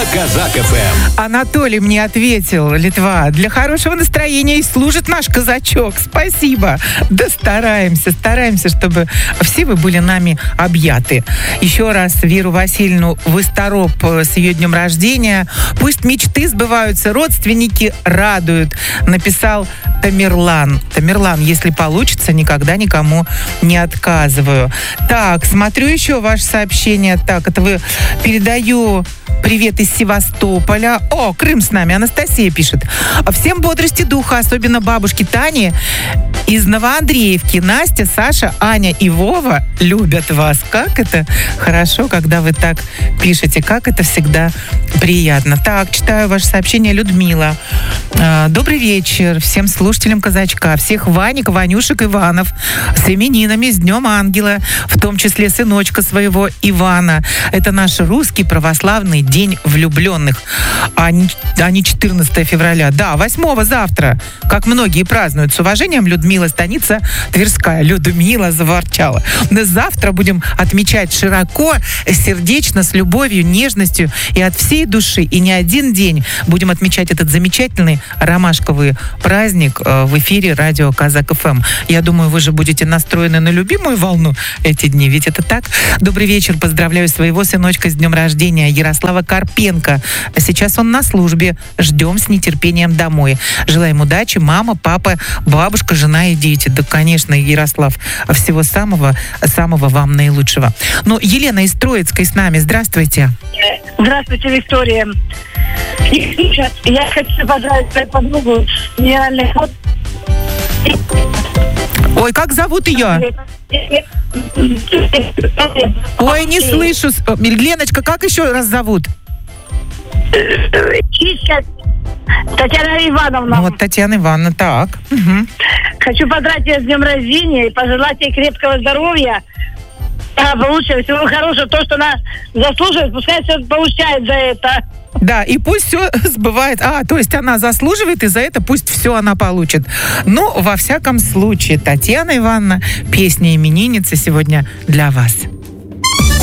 Казак ФМ. Анатолий мне ответил, Литва, для хорошего настроения и служит наш казачок. Спасибо. Да стараемся, чтобы все вы были нами объяты. Еще раз Веру Васильевну Выстороп с ее днем рождения. Пусть мечты сбываются, родственники радуют. Написал Тамерлан. Тамерлан, если получится, никогда никому не отказываю. Так, смотрю еще ваше сообщение. Так, это вы передаю привет из Севастополя. О, Крым с нами. Анастасия пишет. Всем бодрости духа, особенно бабушке Тане из Новоандреевки. Настя, Саша, Аня и Вова любят вас. Как это хорошо, когда вы так пишете. Как это всегда приятно. Так, читаю ваше сообщение. Людмила. Добрый вечер всем слушателям Казачка. Всех Ваник, Ванюшек, Иванов с именинами, с Днем Ангела, в том числе сыночка своего Ивана. Это наш русский православный день влюбленных. А не 14 февраля. Да, 8 завтра, как многие празднуют. С уважением, Людмила, станица Тверская. Людмила заворчала. Завтра будем отмечать широко, сердечно, с любовью, нежностью и от всей души. И не один день будем отмечать этот замечательный ромашковый праздник в эфире радио Казак ФМ. Я думаю, вы же будете настроены на любимую волну эти дни, ведь это так. Добрый вечер, поздравляю своего сыночка с днем рождения, Ярослава Карпенко. Сейчас он на службе, ждем с нетерпением домой. Желаем удачи, мама, папа, бабушка, жена и дети. Да, конечно, Ярослав, всего самого вам наилучшего. Ну, Елена из Троицкой с нами, здравствуйте. Здравствуйте, Виктория. Я хочу поздравить свою подругу с генеральной фото. Ой, как зовут ее? Ой, не слышу. Леночка, как еще раз зовут? Татьяна Ивановна. Вот Татьяна Ивановна, так. Угу. Хочу поздравить ее с днем рождения и пожелать ей крепкого здоровья. Получше, всего хорошего. То, что она заслуживает, пускай все получает за это. Да, и пусть все сбывает. То есть она заслуживает, и за это пусть все она получит. Ну, во всяком случае, Татьяна Ивановна, песня именинницы сегодня для вас.